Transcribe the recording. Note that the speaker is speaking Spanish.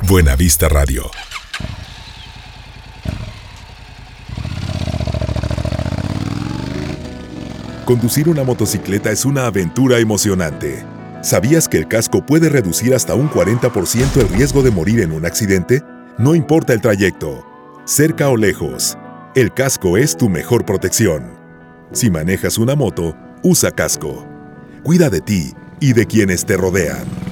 Buena Vista Radio. Conducir una motocicleta es una aventura emocionante. ¿Sabías que el casco puede reducir hasta un 40% el riesgo de morir en un accidente? No importa el trayecto, cerca o lejos, el casco es tu mejor protección. Si manejas una moto, usa casco. Cuida de ti y de quienes te rodean.